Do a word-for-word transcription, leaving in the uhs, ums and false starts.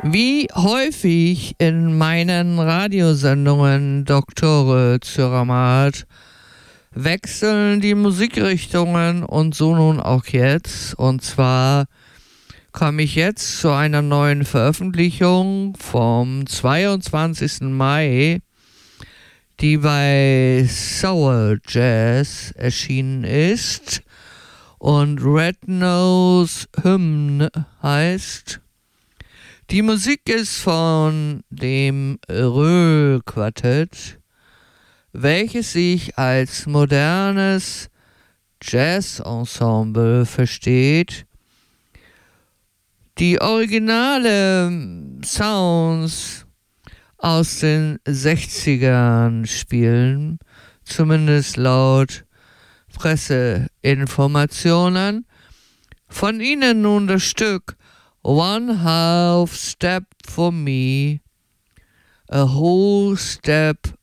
Wie häufig in meinen Radiosendungen Doktore Züramat wechseln die Musikrichtungen und so nun auch jetzt. Und zwar komme ich jetzt zu einer neuen Veröffentlichung vom zweiundzwanzigsten Mai, die bei Soul Jazz erschienen ist und Red Nose Hymn heißt. Die Musik ist von dem Röhl-Quartett, welches sich als modernes Jazz-Ensemble versteht. Die originale Sounds aus den sechzigern spielen, zumindest laut Presseinformationen. Von ihnen nun das Stück One Half Step for Me, A Whole Step